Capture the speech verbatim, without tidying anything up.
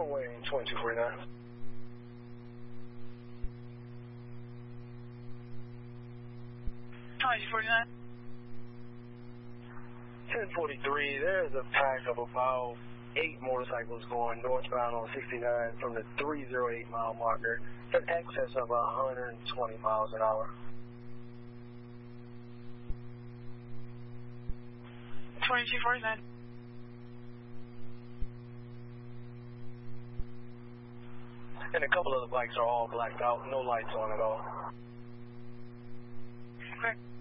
runway twenty-two forty-nine. twenty-two forty-nine. ten forty-three, there's a pack of about eight motorcycles going northbound on sixty-nine from the three oh eight mile marker in excess of one hundred twenty miles an hour. twenty-two forty-nine. And a couple of the bikes are all blacked out, no lights on at all. Okay.